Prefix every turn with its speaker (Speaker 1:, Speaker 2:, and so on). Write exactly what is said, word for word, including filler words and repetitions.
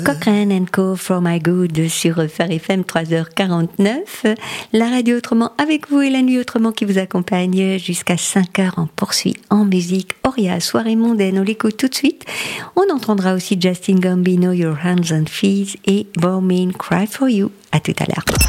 Speaker 1: Cochrane and Co. For My Good sur Phare F M trois heures quarante-neuf. La radio autrement avec vous et la nuit autrement qui vous accompagne jusqu'à cinq heures. On poursuit en musique. Oria, soirée mondaine, on l'écoute tout de suite. On entendra aussi Justin Gambino, Your Hands and Feet et Bormin, Cry For You. À tout à l'heure.